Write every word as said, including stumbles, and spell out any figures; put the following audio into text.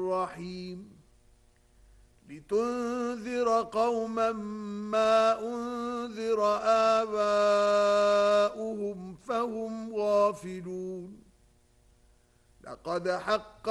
الرحيم لتنذر قوما ما أنذر آباؤهم فهم غافلون لقد حق